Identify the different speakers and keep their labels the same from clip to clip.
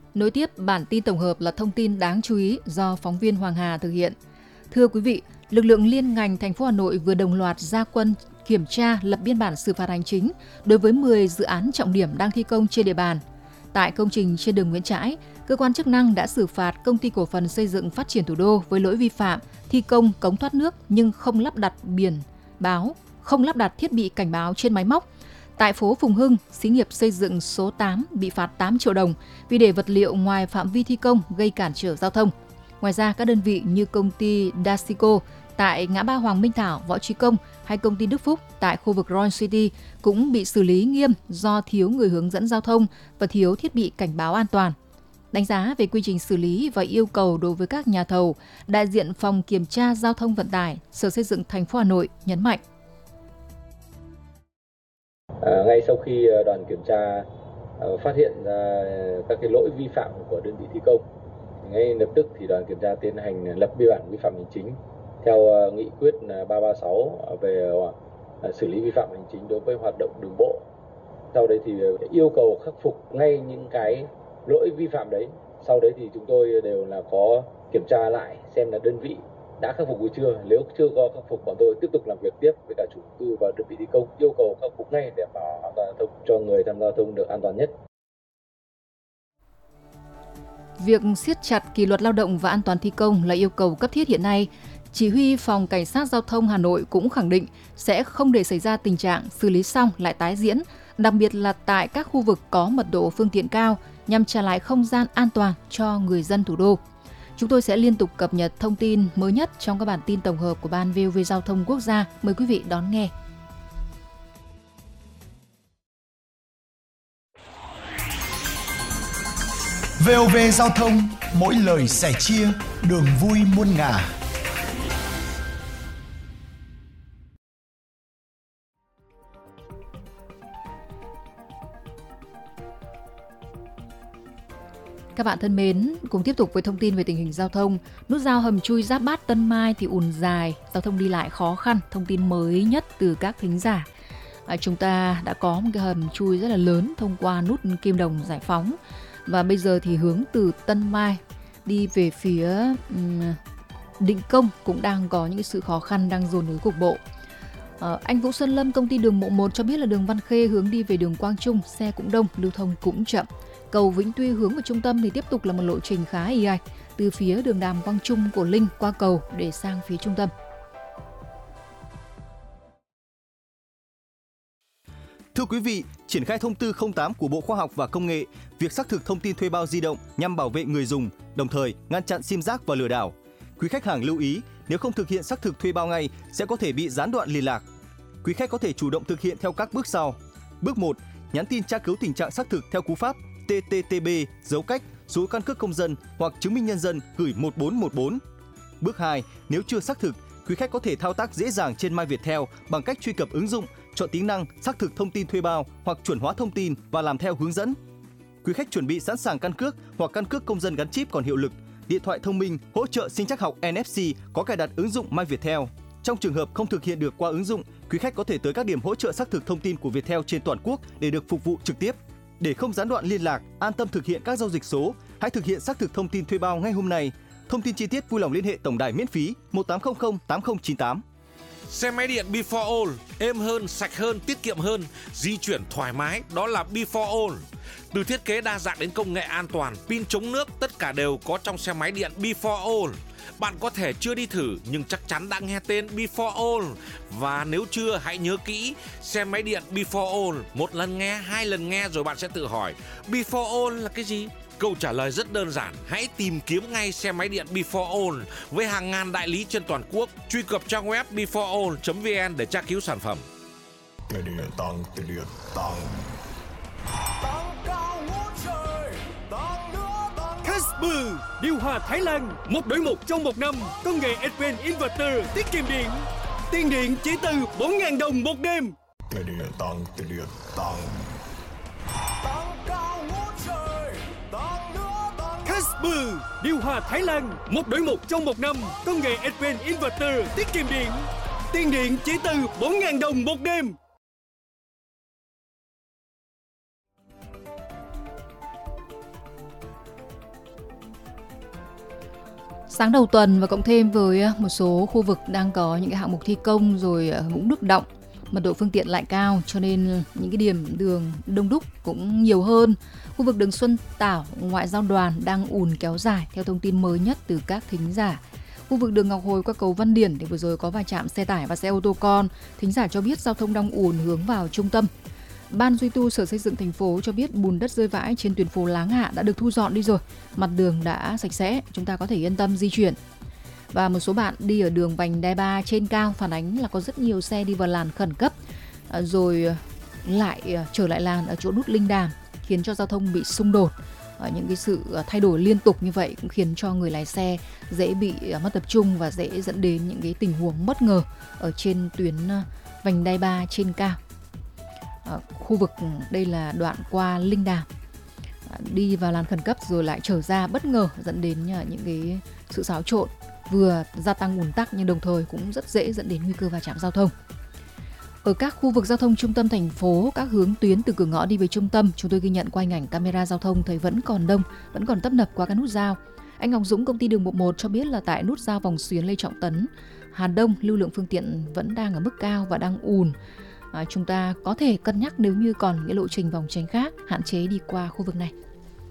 Speaker 1: Nối tiếp bản tin tổng hợp là thông tin đáng chú ý do phóng viên Hoàng Hà thực hiện. Thưa quý vị, lực lượng liên ngành thành phố Hà Nội vừa đồng loạt ra quân kiểm tra, lập biên bản xử phạt hành chính đối với 10 dự án trọng điểm đang thi công trên địa bàn. Tại công trình trên đường Nguyễn Trãi, cơ quan chức năng đã xử phạt Công ty Cổ phần Xây dựng Phát triển Thủ đô với lỗi vi phạm thi công cống thoát nước nhưng không lắp đặt biển báo, không lắp đặt thiết bị cảnh báo trên máy móc. Tại phố Phùng Hưng, xí nghiệp xây dựng số 8 bị phạt 8 triệu đồng vì để vật liệu ngoài phạm vi thi công gây cản trở giao thông. Ngoài ra, các đơn vị như công ty Dacico tại ngã ba Hoàng Minh Thảo, Võ Trí Công hay công ty Đức Phúc tại khu vực Royal City cũng bị xử lý nghiêm do thiếu người hướng dẫn giao thông và thiếu thiết bị cảnh báo an toàn. Đánh giá về quy trình xử lý và yêu cầu đối với các nhà thầu, đại diện Phòng Kiểm tra Giao thông Vận tải, Sở Xây dựng thành phố Hà Nội nhấn mạnh.
Speaker 2: Ngay sau khi đoàn kiểm tra phát hiện ra các cái lỗi vi phạm của đơn vị thi công, ngay lập tức thì đoàn kiểm tra tiến hành lập biên bản vi phạm hành chính theo nghị quyết 336 về xử lý vi phạm hành chính đối với hoạt động đường bộ. Sau đấy thì yêu cầu khắc phục ngay những cái lỗi vi phạm đấy. Sau đấy thì chúng tôi đều là có kiểm tra lại xem là đơn vị đã khắc phục hay chưa. Nếu chưa có khắc phục, bọn tôi tiếp tục làm việc tiếp với cả chủ đầu tư và đơn vị thi công, yêu cầu khắc phục ngay để bảo an toàn giao thông cho người tham gia giao thông được an toàn nhất.
Speaker 1: Việc siết chặt kỷ luật lao động và an toàn thi công là yêu cầu cấp thiết hiện nay. Chỉ huy Phòng Cảnh sát Giao thông Hà Nội cũng khẳng định sẽ không để xảy ra tình trạng xử lý xong lại tái diễn, đặc biệt là tại các khu vực có mật độ phương tiện cao nhằm trả lại không gian an toàn cho người dân thủ đô. Chúng tôi sẽ liên tục cập nhật thông tin mới nhất trong các bản tin tổng hợp của Ban VOV Giao thông Quốc gia. Mời quý vị đón nghe.
Speaker 3: VOV Giao thông, mỗi lời sẻ chia, đường vui muôn ngả.
Speaker 1: Các bạn thân mến, cùng tiếp tục với thông tin về tình hình giao thông. Nút giao hầm chui Giáp Bát Tân Mai thì ùn dài, giao thông đi lại khó khăn. Thông tin mới nhất từ các thính giả. Chúng ta đã có một cái hầm chui rất là lớn thông qua nút Kim Đồng Giải Phóng. Và bây giờ thì hướng từ Tân Mai đi về phía Định Công cũng đang có những sự khó khăn, đang dồn nới cục bộ. Anh Vũ Xuân Lâm, công ty đường bộ 1 cho biết là đường Văn Khê hướng đi về đường Quang Trung, xe cũng đông, lưu thông cũng chậm. Cầu Vĩnh Tuy hướng vào trung tâm thì tiếp tục là một lộ trình khá ì ạch từ phía đường Đàm Quang Trung của Linh qua cầu để sang phía trung tâm.
Speaker 4: Thưa quý vị, triển khai thông tư 08 của Bộ Khoa học và Công nghệ, việc xác thực thông tin thuê bao di động nhằm bảo vệ người dùng, đồng thời ngăn chặn sim rác và lừa đảo. Quý khách hàng lưu ý, nếu không thực hiện xác thực thuê bao ngay sẽ có thể bị gián đoạn liên lạc. Quý khách có thể chủ động thực hiện theo các bước sau. Bước 1, nhắn tin tra cứu tình trạng xác thực theo cú pháp TTTB dấu cách số căn cước công dân hoặc chứng minh nhân dân gửi 1414. Bước 2, nếu chưa xác thực, quý khách có thể thao tác dễ dàng trên My Viettel bằng cách truy cập ứng dụng, chọn tính năng xác thực thông tin thuê bao hoặc chuẩn hóa thông tin và làm theo hướng dẫn. Quý khách chuẩn bị sẵn sàng căn cước hoặc căn cước công dân gắn chip còn hiệu lực, điện thoại thông minh hỗ trợ sinh trắc học NFC có cài đặt ứng dụng My Viettel. Trong trường hợp không thực hiện được qua ứng dụng, quý khách có thể tới các điểm hỗ trợ xác thực thông tin của Viettel trên toàn quốc để được phục vụ trực tiếp. Để không gián đoạn liên lạc, an tâm thực hiện các giao dịch số, hãy thực hiện xác thực thông tin thuê bao ngay hôm nay. Thông tin chi tiết vui lòng liên hệ tổng đài miễn phí 1800 8098.
Speaker 5: Xe máy điện Before All, êm hơn, sạch hơn, tiết kiệm hơn, di chuyển thoải mái, đó là Before All. Từ thiết kế đa dạng đến công nghệ an toàn, pin chống nước, tất cả đều có trong xe máy điện Before All. Bạn có thể chưa đi thử nhưng chắc chắn đã nghe tên Before All. Và nếu chưa, hãy nhớ kỹ, xe máy điện Before All, một lần nghe, hai lần nghe rồi bạn sẽ tự hỏi, Before All là cái gì? Câu trả lời rất đơn giản, hãy tìm kiếm ngay xe máy điện Before All với hàng ngàn đại lý trên toàn quốc. Truy cập trang web beforeall.vn để tra cứu sản phẩm.
Speaker 6: Casper, điều hòa Thái Lan, 1 đổi 1 trong 1 năm, công nghệ Advanced Inverter tiết kiệm điện. Tiền điện chỉ từ 4.000 đồng một đêm. Casper, điều hòa Thái Lan, 1 đổi 1 trong 1 năm, công nghệ Advanced Inverter tiết kiệm điện. Tiền điện chỉ từ 4.000 đồng một đêm.
Speaker 1: Sáng đầu tuần và cộng thêm với một số khu vực đang có những cái hạng mục thi công rồi vũng nước đọng, mật độ phương tiện lại cao cho nên những cái điểm đường đông đúc cũng nhiều hơn. Khu vực đường Xuân Tảo, Ngoại giao đoàn đang ùn kéo dài theo thông tin mới nhất từ các thính giả. Khu vực đường Ngọc Hồi qua cầu Văn Điển thì vừa rồi có va chạm xe tải và xe ô tô con. Thính giả cho biết giao thông đang ùn hướng vào trung tâm. Ban duy tu Sở Xây dựng thành phố cho biết bùn đất rơi vãi trên tuyến phố Láng Hạ đã được thu dọn đi rồi, mặt đường đã sạch sẽ, chúng ta có thể yên tâm di chuyển. Và một số bạn đi ở đường vành đai 3 trên cao phản ánh là có rất nhiều xe đi vào làn khẩn cấp rồi lại trở lại làn ở chỗ nút Linh Đàm, khiến cho giao thông bị xung đột. Những cái sự thay đổi liên tục như vậy cũng khiến cho người lái xe dễ bị mất tập trung và dễ dẫn đến những cái tình huống bất ngờ ở trên tuyến vành đai 3 trên cao. Khu vực đây là đoạn qua Linh Đàm, đi vào làn khẩn cấp rồi lại trở ra bất ngờ dẫn đến những cái sự xáo trộn, vừa gia tăng ùn tắc nhưng đồng thời cũng rất dễ dẫn đến nguy cơ va chạm giao thông. Ở các khu vực giao thông trung tâm thành phố, các hướng tuyến từ cửa ngõ đi về trung tâm, chúng tôi ghi nhận qua hình ảnh camera giao thông thấy vẫn còn đông, vẫn còn tấp nập qua các nút giao. Anh Ngọc Dũng, công ty đường 11 cho biết là tại nút giao Vòng Xuyến Lê Trọng Tấn, Hà Đông, lưu lượng phương tiện vẫn đang ở mức cao và đang ùn. Chúng ta có thể cân nhắc nếu như còn những lộ trình vòng tránh khác, hạn chế đi qua khu vực này.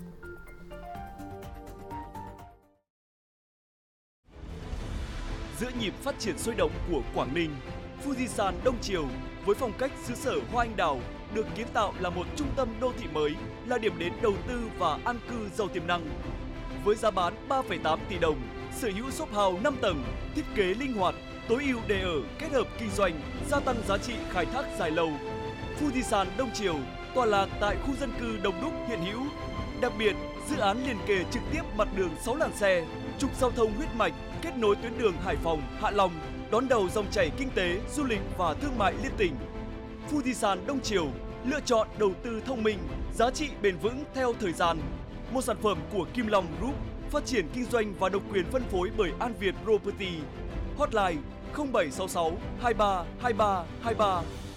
Speaker 6: Giữa nhịp phát triển sôi động của Quảng Ninh, Fujisan Đông Triều với phong cách xứ sở hoa anh đào được kiến tạo là một trung tâm đô thị mới, là điểm đến đầu tư và an cư giàu tiềm năng. Với giá bán 3,8 tỷ đồng, sở hữu shop house 5 tầng, thiết kế linh hoạt, tối ưu để ở kết hợp kinh doanh, gia tăng giá trị khai thác dài lâu. Fujisan Đông Triều tọa lạc tại khu dân cư đông đúc hiện hữu. Đặc biệt, dự án liền kề trực tiếp mặt đường 6 làn xe, trục giao thông huyết mạch kết nối tuyến đường Hải Phòng, Hạ Long, đón đầu dòng chảy kinh tế, du lịch và thương mại liên tỉnh. Fujisan Đông Triều lựa chọn đầu tư thông minh, giá trị bền vững theo thời gian. Một sản phẩm của Kim Long Group, phát triển kinh doanh và độc quyền phân phối bởi An Việt Property. Hotline 0766 23 23 23